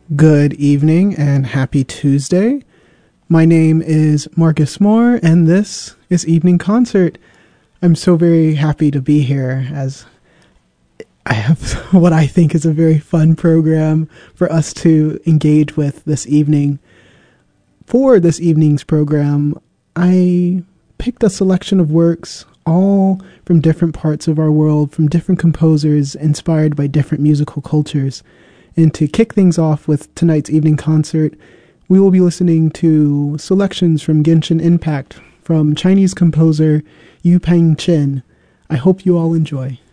Good evening and happy Tuesday. My name is Marcus Moore, and this is Evening Concert. I'm so very happy to be here as I have what I think is a very fun program for us to engage with this evening. For this evening's program, I picked a selection of works all from different parts of our world, from different composers inspired by different musical cultures. And to kick things off with tonight's evening concert, we will be listening to selections from Genshin Impact from Chinese composer Yu Peng Chen. I hope you all enjoy.